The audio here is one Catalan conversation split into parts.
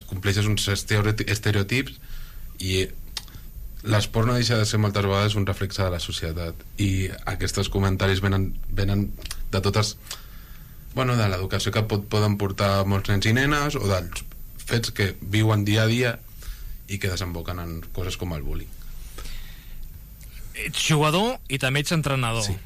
compleixes uns estereotips, i l'esport no deixa de ser moltes vegades un reflexe de la societat, i aquests comentaris venen de totes, bueno, de l'educació que poden portar molts nens i nenes, o dels fets que viuen dia a dia i que desemboquen en coses com el bullying. Ets jugador i també ets entrenador. Sí.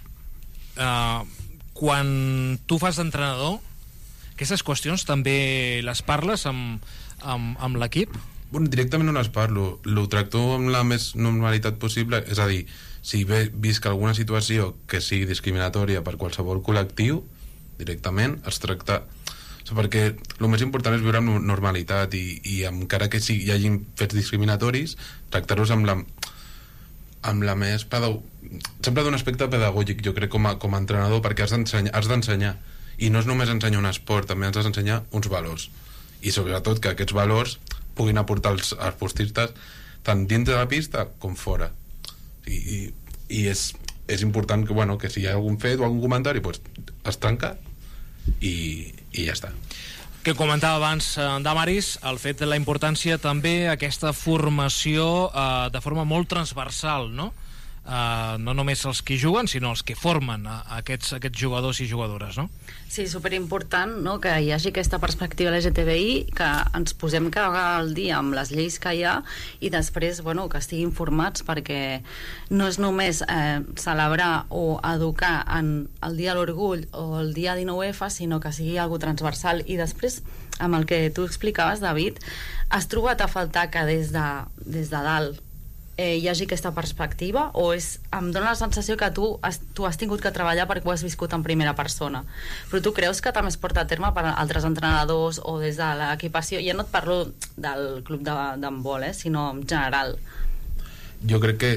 Quan tu fas d'entrenador, aquestes qüestions també les parles amb l'equip? Bueno, directament no les parlo, ho tracto amb la més normalitat possible, és a dir, si visc alguna situació que sigui discriminatòria per qualsevol col·lectiu, directament es tracta, perquè el més important és viure amb normalitat, i encara que hi hagin fets discriminatoris, tractar-los amb la més sempre d'un aspecte pedagògic, jo crec, com a entrenador, perquè has d'ensenyar, i no és només ensenyar un esport, també has d'ensenyar uns valors, i sobretot que aquests valors puguin aportar els esportistes tant dins de la pista com fora, i és important que, bueno, que si hi ha algun fet o algun comentari, pues, es tanca i ja està. Que comentava abans Damaris, el fet de la importància també aquesta formació de forma molt transversal, no? No només els que juguen, sinó els que formen aquests jugadors i jugadores, no? Sí, superimportant, no?, que hi hagi aquesta perspectiva LGTBI, que ens posem cada vegada al dia amb les lleis que hi ha, i després, bueno, que estiguin formats, perquè no és només celebrar o educar en el Dia de l'Orgull o el dia 19F, sinó que sigui algo transversal. I després, amb el que tu explicaves, David, has trobat a faltar que des de dalt hi hagi aquesta perspectiva, o em dóna la sensació que tu has tingut que treballar perquè ho has viscut en primera persona, però tu creus que també es porta a terme per altres entrenadors o des de l'equipació? Ja no et parlo del club d'handbol, sinó en general. Jo crec que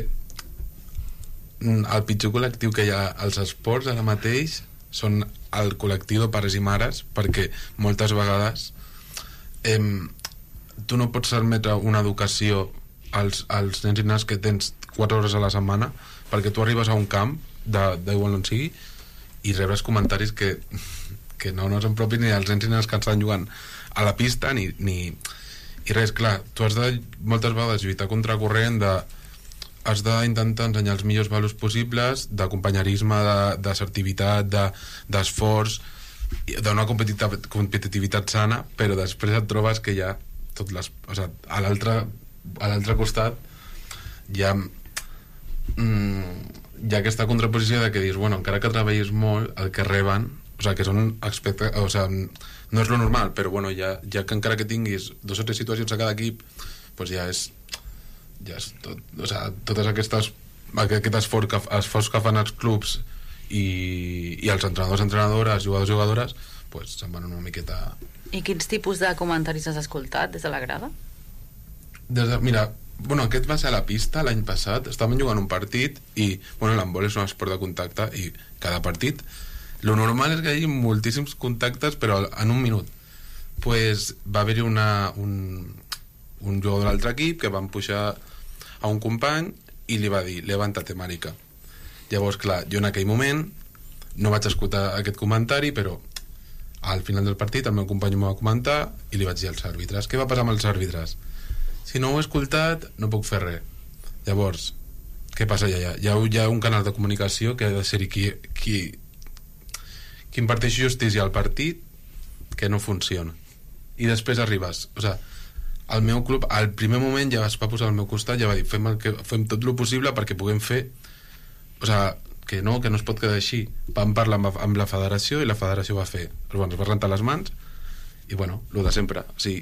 el pitjor col·lectiu que hi ha als esports ara mateix són el col·lectiu de pares i mares, perquè moltes vegades tu no pots admetre una educació als nens i nenes que tens 4 hores a la setmana, perquè tu arribes a un camp d'igual on sigui i rebres comentaris que no són propis ni als nens i nenes que estan jugant a la pista ni res. Clar, tu has de moltes vegades lluitar contra corrent, has d'intentar ensenyar els millors valors possibles de companyerisme, d'assertivitat, d'esforç, d'una competitivitat sana, però després et trobes que hi ha a l'altre costat hi ha aquesta contraposició de que dius, bueno, encara que treballis molt, el que reben, que són aspectes, no és lo normal, però bueno, ja que encara que tinguis 2 o 3 situacions a cada equip, doncs ja és tot, totes aquest esforç que fan els clubs i els entrenadors, entrenadores, jugadors, jugadores, doncs se'n van una miqueta. I quins tipus de comentaris has escoltat des de la grada? Mira, aquest va ser a la pista l'any passat, estàvem jugant un partit i, l'handbol és un esport de contacte i cada partit, lo normal és que hi hagi moltíssims contactes però en un minut. Pues va haver-hi un jugador de l'altre equip que van pujar a un company i li va dir, levántate marica. Llavors, clar, jo en aquell moment no vaig escoltar aquest comentari, però al final del partit el meu company m'ho va comentar i li vaig dir als àrbitres. Què va passar amb els àrbitres? Si no ho he escoltat, no puc fer res. Llavors, què passa allà? Hi ha un canal de comunicació que ha de ser qui imparteix justícia al partit, que no funciona. I després arribes... el meu club, al primer moment ja es va posar al meu costat, ja va dir, fem tot el possible perquè puguem fer... que no es pot quedar així. Vam parlar amb la federació i la federació va fer... es va rentar les mans i, el de sempre.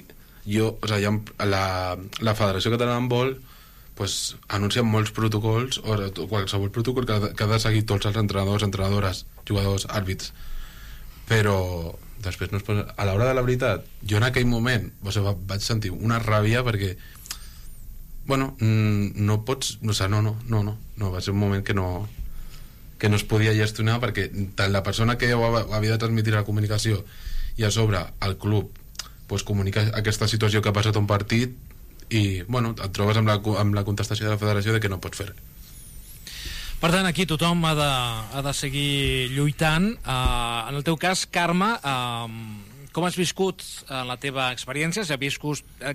La Federació Catalana d'Handbol anuncia molts protocols, o qualsevol protocol que ha de seguir tots els entrenadors, entrenadores, jugadors, àrbits, però després no es pot... a l'hora de la veritat, jo en aquell moment vaig sentir una ràbia perquè no pots, no, va ser un moment que no es podia gestionar, perquè tant la persona que havia de transmetre la comunicació i a sobre el club comunica aquesta situació que ha passat a un partit i et trobes amb la contestació de la federació de que no pots fer. Per tant, aquí tothom ha de seguir lluitant. En el teu cas, Carme, com has viscut la teva experiència? Has viscut